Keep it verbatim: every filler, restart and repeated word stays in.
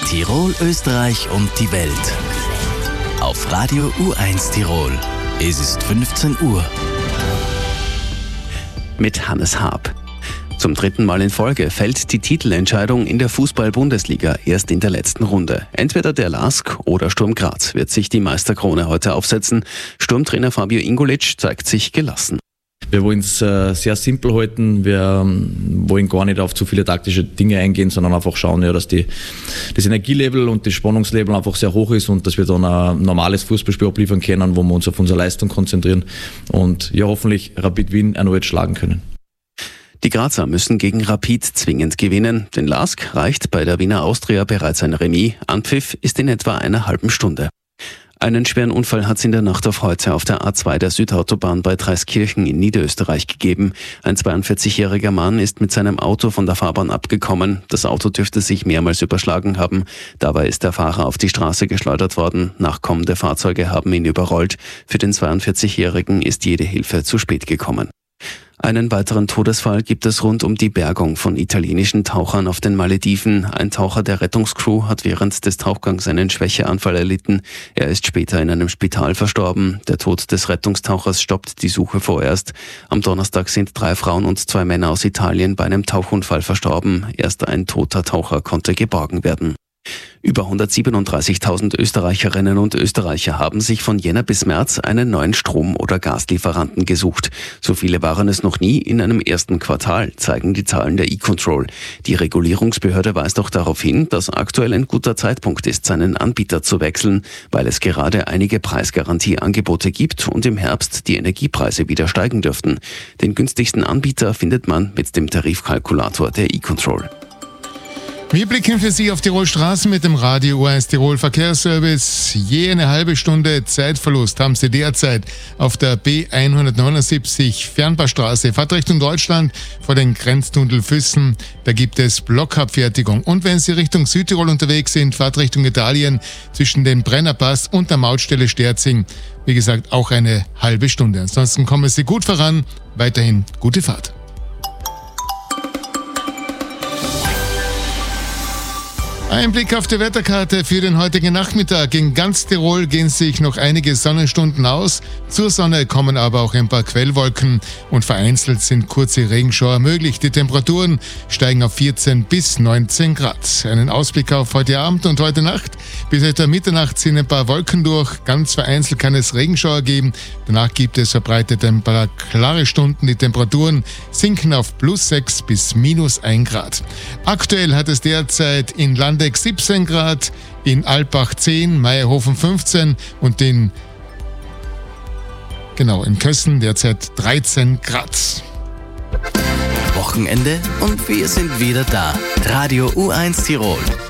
Tirol, Österreich und die Welt. Auf Radio U eins Tirol. Es ist fünfzehn Uhr. Mit Hannes Haab. Zum dritten Mal in Folge fällt die Titelentscheidung in der Fußball-Bundesliga erst in der letzten Runde. Entweder der LASK oder Sturm Graz wird sich die Meisterkrone heute aufsetzen. Sturmtrainer Fabio Ingolic zeigt sich gelassen. Wir wollen es äh, sehr simpel halten. Wir ähm, wollen gar nicht auf zu viele taktische Dinge eingehen, sondern einfach schauen, ja, dass die, das Energielevel und das Spannungslevel einfach sehr hoch ist und dass wir dann ein normales Fußballspiel abliefern können, wo wir uns auf unsere Leistung konzentrieren und ja hoffentlich Rapid Wien erneut schlagen können. Die Grazer müssen gegen Rapid zwingend gewinnen. Den LASK reicht bei der Wiener Austria bereits ein Remis. Anpfiff ist in etwa einer halben Stunde. Einen schweren Unfall hat es in der Nacht auf heute auf der A zwei der Südautobahn bei Dreiskirchen in Niederösterreich gegeben. Ein zweiundvierzigjähriger Mann ist mit seinem Auto von der Fahrbahn abgekommen. Das Auto dürfte sich mehrmals überschlagen haben. Dabei ist der Fahrer auf die Straße geschleudert worden. Nachkommende Fahrzeuge haben ihn überrollt. Für den zweiundvierzigjährigen ist jede Hilfe zu spät gekommen. Einen weiteren Todesfall gibt es rund um die Bergung von italienischen Tauchern auf den Malediven. Ein Taucher der Rettungscrew hat während des Tauchgangs einen Schwächeanfall erlitten. Er ist später in einem Spital verstorben. Der Tod des Rettungstauchers stoppt die Suche vorerst. Am Donnerstag sind drei Frauen und zwei Männer aus Italien bei einem Tauchunfall verstorben. Erst ein toter Taucher konnte geborgen werden. Über hundertsiebenunddreißigtausend Österreicherinnen und Österreicher haben sich von Jänner bis März einen neuen Strom- oder Gaslieferanten gesucht. So viele waren es noch nie in einem ersten Quartal, zeigen die Zahlen der E-Control. Die Regulierungsbehörde weist auch darauf hin, dass aktuell ein guter Zeitpunkt ist, seinen Anbieter zu wechseln, weil es gerade einige Preisgarantieangebote gibt und im Herbst die Energiepreise wieder steigen dürften. Den günstigsten Anbieter findet man mit dem Tarifkalkulator der E-Control. Wir blicken für Sie auf Tirol Straßen mit dem Radio U eins Tirol Verkehrsservice. Je eine halbe Stunde Zeitverlust haben Sie derzeit auf der B hundertneunundsiebzig Fernbahnstraße, Fahrtrichtung Deutschland vor den Grenztunnel Füssen. Da gibt es Blockabfertigung. Und wenn Sie Richtung Südtirol unterwegs sind, Fahrtrichtung Italien zwischen den Brennerpass und der Mautstelle Sterzing. Wie gesagt, auch eine halbe Stunde. Ansonsten kommen Sie gut voran. Weiterhin gute Fahrt. Ein Blick auf die Wetterkarte für den heutigen Nachmittag. In ganz Tirol gehen sich noch einige Sonnenstunden aus. Zur Sonne kommen aber auch ein paar Quellwolken und vereinzelt sind kurze Regenschauer möglich. Die Temperaturen steigen auf vierzehn bis neunzehn Grad. Einen Ausblick auf heute Abend und heute Nacht. Bis etwa Mitternacht ziehen ein paar Wolken durch. Ganz vereinzelt kann es Regenschauer geben. Danach gibt es verbreitet ein paar klare Stunden. Die Temperaturen sinken auf plus sechs bis minus ein Grad. Aktuell hat es derzeit in Landeck siebzehn Grad, in Alpbach zehn, Meierhofen fünfzehn und in, genau, in Kössen derzeit dreizehn Grad. Wochenende und wir sind wieder da. Radio U eins Tirol.